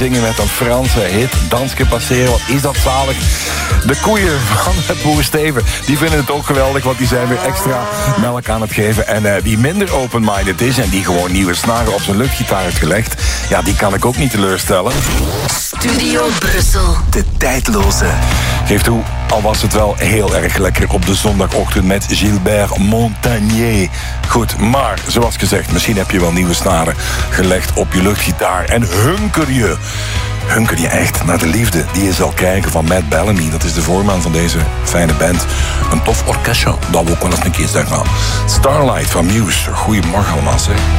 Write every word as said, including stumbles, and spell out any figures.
zingen met een Franse hit, Danske passeren. Wat is dat zalig. De koeien van het Boer Steven, die vinden het ook geweldig, want die zijn weer extra melk aan het geven. En uh, wie minder open-minded is en die gewoon nieuwe snaren op zijn luchtgitaar heeft gelegd, ja, die kan ik ook niet teleurstellen. Studio Brussel. De tijdloze. Geef toe, al was het wel heel erg lekker op de zondagochtend met Gilbert Montagnier. Goed, maar zoals gezegd, misschien heb je wel nieuwe snaren gelegd op je luchtgitaar. En hunker je, hunker je echt naar de liefde die je zal krijgen van Matt Bellamy. Dat is de voorman van deze fijne band. Een tof orkestje, dat we ook wel eens een keer zeggen. Starlight van Muse. Goedemorgen allemaal, zeg.